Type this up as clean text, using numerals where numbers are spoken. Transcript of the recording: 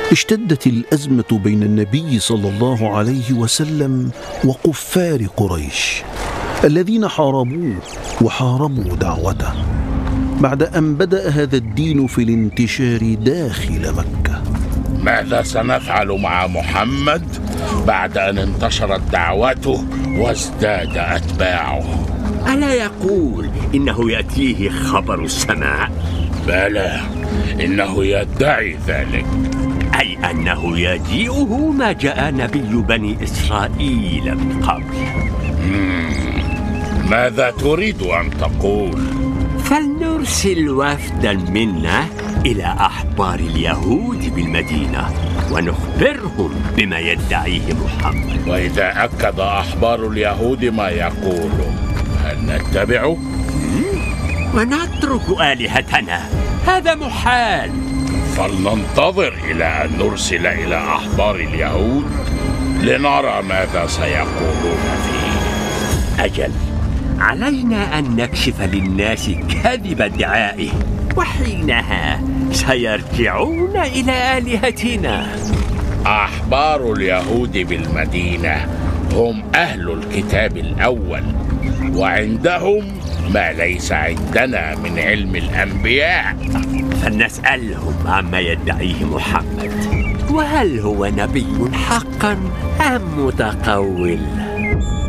اشتدت الأزمة بين النبي صلى الله عليه وسلم وكفار قريش الذين حاربوه وحاربوا دعوته بعد أن بدأ هذا الدين في الانتشار داخل مكة. ماذا سنفعل مع محمد بعد أن انتشرت دعوته وازداد أتباعه؟ ألا يقول إنه يأتيه خبر السماء؟ بلى، إنه يدعي ذلك، أي أنه يجيئه ما جاء نبي بني إسرائيل من قبل. ماذا تريد أن تقول؟ فلنرسل وفدا منا إلى أحبار اليهود بالمدينة ونخبرهم بما يدعيه محمد. وإذا أكد أحبار اليهود ما يقول، هل نتبعه؟ ونترك آلهتنا؟ هذا محال. فلننتظر إلى أن نرسل إلى أحبار اليهود لنرى ماذا سيقولون فيه. أجل، علينا أن نكشف للناس كذب ادعائه، وحينها سيرجعون إلى آلهتنا. أحبار اليهود بالمدينة هم أهل الكتاب الأول، وعندهم ما ليس عندنا من علم الأنبياء. فلنسألهم عما يدعيه محمد، وهل هو نبي حقا أم متقول؟